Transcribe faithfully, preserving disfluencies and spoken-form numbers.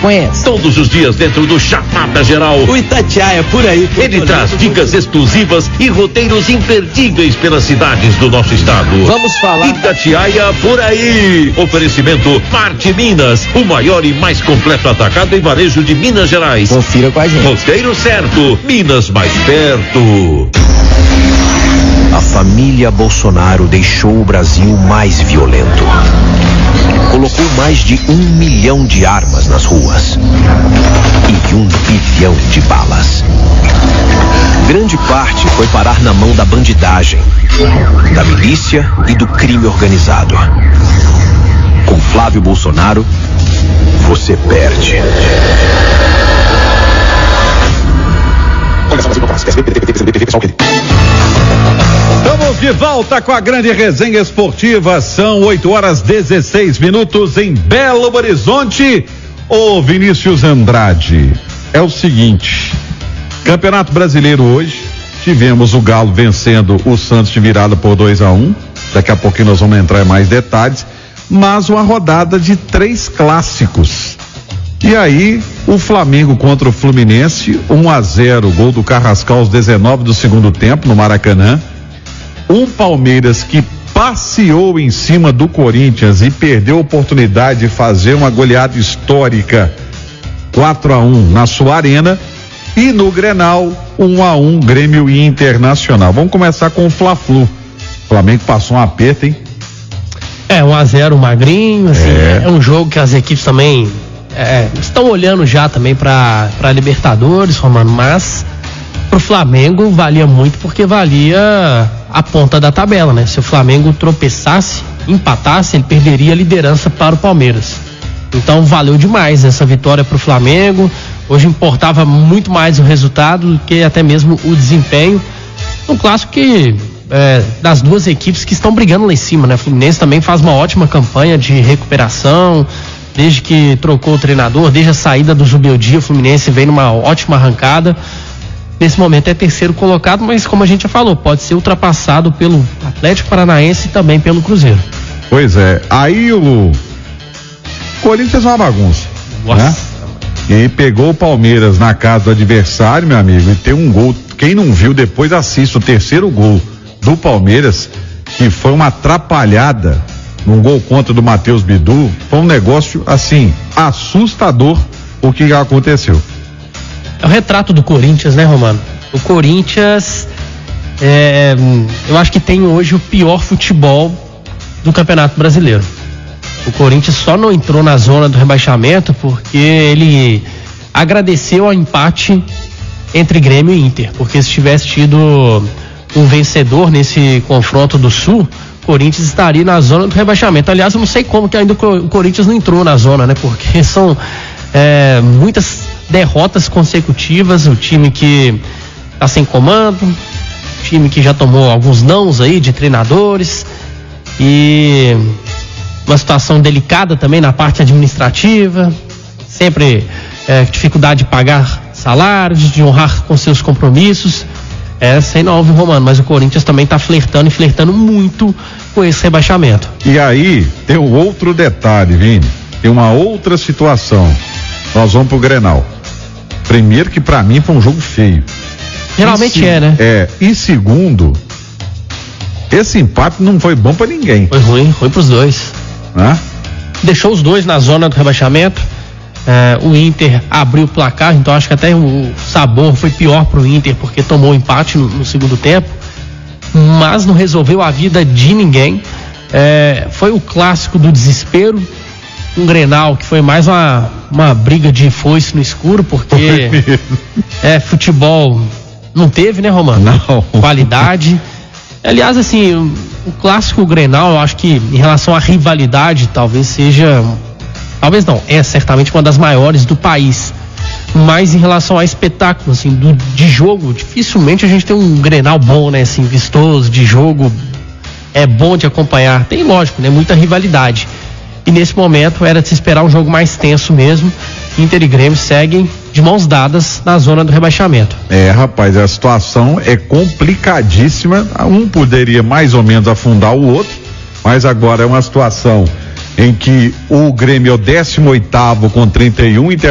Conhece? Todos os dias dentro do Chapada Geral. O Itatiaia, por aí. Ele traz dicas exclusivas e roteiros imperdíveis pelas cidades do nosso estado. Vamos falar. Itatiaia, por aí. Oferecimento Marte Minas, o maior e mais completo atacado em varejo de Minas Gerais. Confira com a gente. Roteiro certo, Minas mais perto. A família Bolsonaro deixou o Brasil mais violento. Colocou mais de um milhão de armas nas ruas e um bilhão de balas. Grande parte foi parar na mão da bandidagem, da milícia e do crime organizado. Com Flávio Bolsonaro, você perde. Estamos de volta com a grande resenha esportiva. São oito horas dezesseis minutos em Belo Horizonte. Ô Vinícius Andrade, é o seguinte: Campeonato Brasileiro hoje, tivemos o Galo vencendo o Santos de virada por dois a um. Daqui a pouquinho nós vamos entrar em mais detalhes. Mas uma rodada de três clássicos. E aí, o Flamengo contra o Fluminense, um a zero, gol do Carrascal aos dezenove do segundo tempo no Maracanã. Um Palmeiras que passeou em cima do Corinthians e perdeu a oportunidade de fazer uma goleada histórica, quatro a um na sua arena. E no Grenal, um a um, Grêmio e Internacional. Vamos começar com o Fla-Flu. O Flamengo passou um aperto, hein? É, um a zero magrinho, assim, é. é um jogo que as equipes também é, estão olhando já também para para Libertadores, Romano, mas pro Flamengo valia muito porque valia a ponta da tabela, né? Se o Flamengo tropeçasse, empatasse, ele perderia a liderança para o Palmeiras. Então valeu demais essa vitória pro Flamengo. Hoje importava muito mais o resultado do que até mesmo o desempenho. Um clássico que é, das duas equipes que estão brigando lá em cima, né? O Fluminense também faz uma ótima campanha de recuperação, desde que trocou o treinador, desde a saída do Zubeldia, o Fluminense vem numa ótima arrancada. Nesse momento é terceiro colocado, mas como a gente já falou, pode ser ultrapassado pelo Atlético Paranaense e também pelo Cruzeiro. Pois é, aí o Corinthians é uma bagunça. Nossa. Né? E pegou o Palmeiras na casa do adversário, meu amigo, e tem um gol. Quem não viu, depois assista o terceiro gol do Palmeiras, que foi uma atrapalhada num gol contra do Matheus Bidu. Foi um negócio, assim, assustador o que aconteceu. É o retrato do Corinthians, né, Romano? O Corinthians, é, eu acho que tem hoje o pior futebol do Campeonato Brasileiro. O Corinthians só não entrou na zona do rebaixamento porque ele agradeceu ao empate entre Grêmio e Inter, porque se tivesse tido um vencedor nesse confronto do Sul, o Corinthians estaria na zona do rebaixamento. Aliás, eu não sei como que ainda o Corinthians não entrou na zona, né? Porque são é, muitas derrotas consecutivas, o time que está sem comando, time que já tomou alguns nãos aí de treinadores e uma situação delicada também na parte administrativa, sempre é, dificuldade de pagar salários, de honrar com seus compromissos. É, sem não, viu, Romano, mas o Corinthians também está flertando e flertando muito com esse rebaixamento. E aí tem um outro detalhe, Vini, tem uma outra situação. Nós vamos pro Grenal. Primeiro que pra mim foi um jogo feio. Geralmente se, é, né? É, e segundo, esse empate não foi bom pra ninguém. Foi ruim, foi pros dois. Hã? Deixou os dois na zona do rebaixamento. É, o Inter abriu o placar, então acho que até o sabor foi pior pro Inter porque tomou o empate no, no segundo tempo, mas não resolveu a vida de ninguém. É, foi o clássico do desespero, um Grenal que foi mais uma, uma briga de foice no escuro, porque é, futebol não teve, né, Romano? Não. Qualidade. Aliás, assim, o, o clássico Grenal, eu acho que em relação à rivalidade, talvez seja, talvez não, é certamente uma das maiores do país. Mas em relação a espetáculo, assim, do, de jogo, dificilmente a gente tem um Grenal bom, né, assim, vistoso, de jogo, é bom de acompanhar. Tem, lógico, né, muita rivalidade. E nesse momento era de se esperar um jogo mais tenso mesmo. Inter e Grêmio seguem de mãos dadas na zona do rebaixamento. É, rapaz, a situação é complicadíssima. Um poderia mais ou menos afundar o outro, mas agora é uma situação em que o Grêmio é o décimo oitavo com trinta e um, Inter